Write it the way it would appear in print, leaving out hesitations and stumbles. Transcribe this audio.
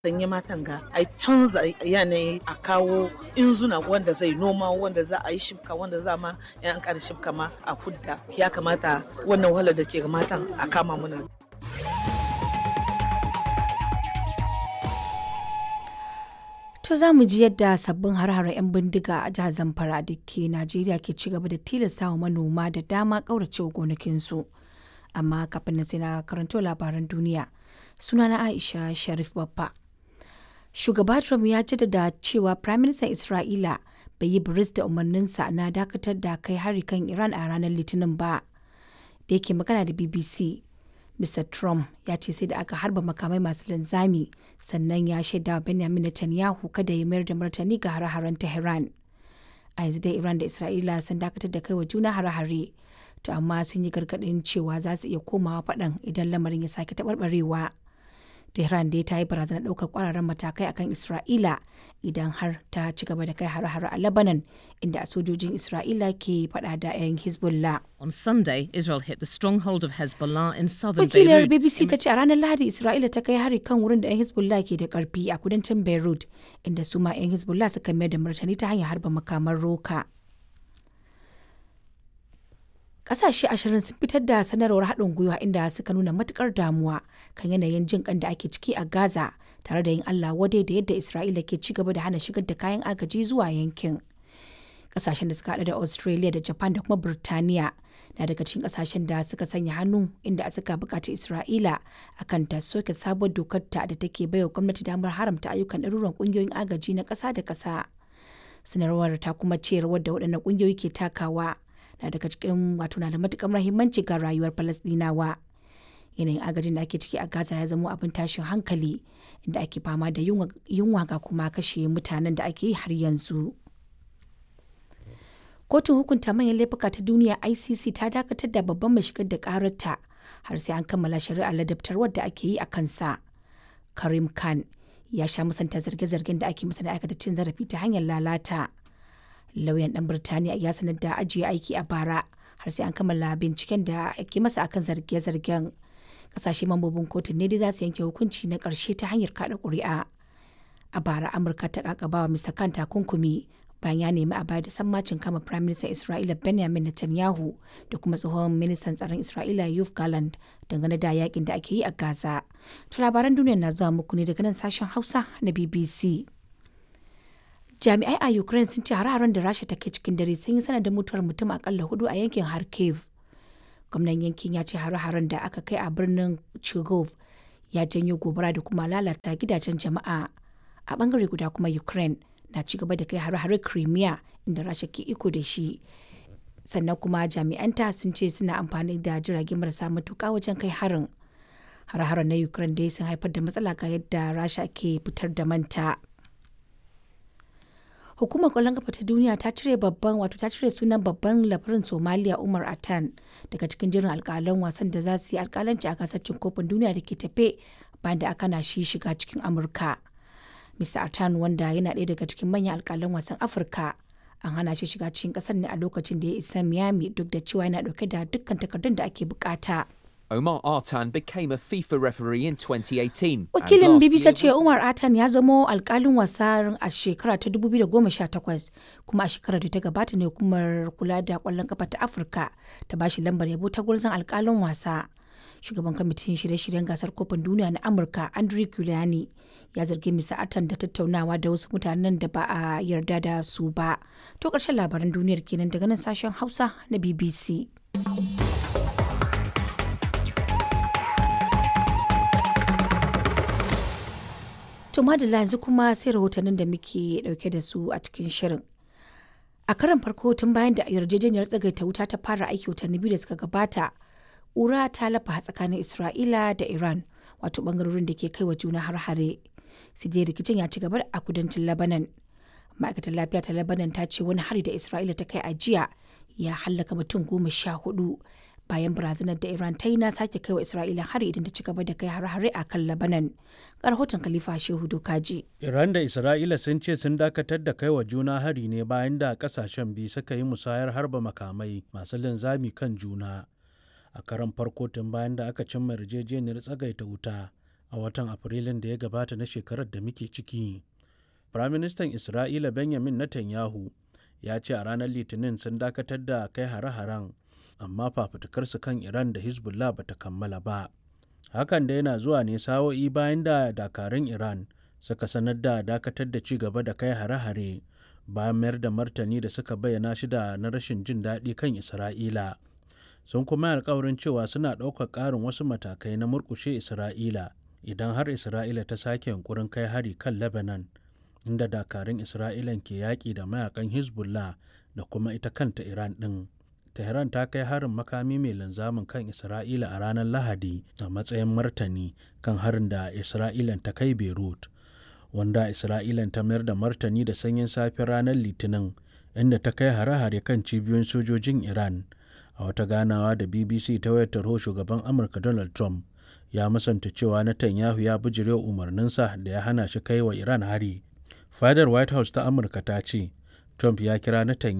sanye matan ga a canza yanayi a kawo inzuna wanda zai noma wanda za a yi shibka wanda za ma yan ƙara shibka ma a hudda ya kamata wannan wahalar da ke ga matan a kama muna. To za mu ji yadda sabbin har-haren 'yan bindiga a jihar Zamfara da ke Najeriya ke ci gaba da tilasta wa manoma da dama ƙauracewa gonakinsu. Amma kafin na sai na karanto labaran duniya. Sunana Aisha Sharif Babba. Shugaba Trump ya jaddada cewa Firaministan Isra'ila bai yi biris da umarninsa na dakatar da kai hari kan Iran a ranar Litinin ba. Da yake magana da BBC, Mr. Trump ya ce sai da aka harba makamai masu linzami sannan ya shaida wa Benjamin Netanyahu kada ya mayar da martani ga hare-haren Tehran. A yanzu dai Iran da Isra'ila sun dakatar da kai wa juna hare-hare, to amma sun yi gargaɗin cewa za su iya komawa faɗan idan lamarin ya sake taɓarɓarewa. Tehran dai ta yi barazanar ɗaukar ƙwararren matakai akan Isra'ila idan har ta ci gaba da kai hare-hare a Lebanon, inda sojojin Isra'ila ke faɗa da 'yan Hezbollah. On Sunday, Israel hit the stronghold of Hezbollah in southern Wakilar Beirut. BBC ta ce a ranar Lahadi Isra'ila ta kai hari kan wurin da 'yan Hezbollah ke da ƙarfi a kudancin Beirut, inda su ma 'yan Hezbollah suka mayar da martani ta hanyar harba makaman roka. Ƙasashe 20 sun fitar da sanarwar haɗin gwiwa inda suka nuna matukar damuwa kan yanayin jin ƙan da ake ciki a Gaza, tare da yin Allah wadai da yadda Isra'ila ke ci gaba da hana shigar da kayan agaji zuwa yankin. Ƙasashen da suka haɗa da Australia da Japan da kuma Burtaniya na daga cikin ƙasashen da suka sanya hannu inda suka buƙaci Isra'ila akan ta soke sabuwar dokar ta da take baiwa gwamnati damar haramta ayyukan ɗaruran ƙungiyoyin agaji na ƙasa da ƙasa. Sanarwar ta kuma ce rawar da waɗannan ƙungiyoyi ke takawa na daga cikin na da matuƙar muhimmanci ga rayuwar Falasɗinawa. Yanayin agajin da ake ciki a Gaza ya zama abin tashin hankali, inda ake fama da yunwa ga kuma kashe mutanen da ake yi har yanzu. Kotun hukunta manyan laifuka ta duniya ICC ta dakatar da babban mai shigar da ƙararta har sai an kammala shari'ar ladabtarwar da ake yi a kansa. Karim Khan ya sha musanta zarge-zargen da ake masa da aikata cin zarafi ta hanyar lalata. Lauyan ɗan Birtaniya ya sanar da ajiye aiki a bara har sai an kammala binciken da ake masa akan zarge-zargen. Kasashe mambobin kotun ne dai za su yanke hukunci na ƙarshe ta hanyar kaɗa ƙuri'a. A bara Amurka ta ƙaƙabawa Mr. Khan takunkumi bayan ya nemi a bayar da sammacin kama Prime Minister Isra'ila Benjamin Netanyahu da kuma tsohon ministan tsaron Isra'ila Yoav Gallant dangane da yakin da ake yi a Gaza. To labaran duniya na zuwa muku ne daga nan sashen Hausa na BBC. Jami'ai a Ukraine sun ce hare-haren da Rasha take cikin dare sun yi sanadin mutuwar mutum akalla 4 a yankin Kharkiv. Gwamnan yankin ya ce hare-haren da aka kai a birnin Chigov ya janyo gobara da kuma lalata gidajen jama'a. A bangare guda kuma Ukraine na ci gaba da kai hare-hare Crimea inda Rasha ke iko da shi. Sannan kuma jami'anta sun ce suna amfani da jirage marasa matuƙa wajen kai harin. Hare-haren na Ukraine dai sun haifar da matsala ga yadda Rasha ke fitar da manta. Hukumar kwallon kafa ta duniya ta cire sunan babban labarin Somalia Umar Atan daga cikin jirin alkalan wasan da za su yi alkalanci a gasar cin kofin duniya da ke tafe bayan da aka na shi shiga cikin Amurka. Mr. Atan, wanda yana ɗaya daga cikin manyan alkalan wasan Afirka, an hana shi shiga cikin ƙasar ne a lokacin da ya isa Miami duk da cewa yana ɗauke da dukkan takardun da ake bukata. Omar Artan became a FIFA referee in 2018. Wakilin BBC ce Umar Artan ya zamo alkalin wasa a shekara ta 2018, kuma a shekarar da ta gabata ne hukumar kula da kwallon kafa ta Afirka ta bashi lambar yabo ta gurzon alkalin wasa. Shugaban kwamitin shirye-shiryen gasar kofin duniya na Amurka Andrew Giuliani ya zargi Mr. Artan da tattaunawa da wasu mutanen da ba a yarda da su ba. To ƙarshen labaran duniyar kenan daga nan sashen Hausa na BBC. To madalla yanzu kuma sai rahotannin da muke dauke da su a cikin shirin. A karan farko tun bayan da yarjejeniyar tsagaita wuta ta fara aiki watanni biyu da suka gabata, ƙura ta lafa tsakanin Isra'ila da Iran, wato bangarorin da ke kai wa juna har-hare. Sai dai rikicin ya ci gaba a kudancin Lebanon. Ma'aikatar lafiya ta Lebanon ta ce wani hari da Isra'ila ta kai a jiya ya hallaka mutum 14 bayan barazanar da Iran ta yi na sake kai wa Isra'ila hari idan ta ci gaba da kai har-hare a kan Lebanon. Rahoton Khalifa Shehu Dokaji. Iran da Isra'ila sun ce sun dakatar da kai wa juna hari ne bayan da kasashen biyu suka yi musayar harba makamai masu linzami kan juna. A karan farko tun bayan da aka cimma yarjejeniyar tsagaita wuta a watan Afrilun da ya gabata na shekarar da muke ciki. Firaministan Isra'ila Benjamin Netanyahu ya ce a ranar Litinin sun dakatar da kai hare-haren, amma fafutukarsu kan Iran da Hezbollah ba ta kammala ba. Hakan da yana zuwa ne sa'o'i bayan da dakarun Iran suka sanar da dakatar da ci gaba da kai hare-hare bayan mayar da martani da suka bayyana shi da na rashin jin daɗi kan Isra'ila. Sun kuma yi alkawarin cewa suna ɗaukar ƙarin wasu matakai na murƙushe Isra'ila idan har Isra'ila ta sake yunkurin kai hari kan Lebanon, inda dakarun Isra'ilan ke yaƙi da mayakan Hezbollah da kuma ita kanta Iran ɗin. Tehran ta kai harin makami mai linzamin kan Isra'ila a ranar Lahadi a matsayin martani kan harin da Isra'ilan ta kai Beirut, wanda Isra'ilan ta mayar da martani da sanyin safe ranar Litinin, inda ta kai hare-hare kan cibiyoyin sojojin Iran. A wata ganawa da BBC ta wayar tarho, shugaban Amurka Donald Trump ya musanta cewa Netanyahu ya bijirewa umarninsa da ya hana shi kai wa Iran hari. Fadar White House ta Amurka ta ce Trump ya kira Netanyahu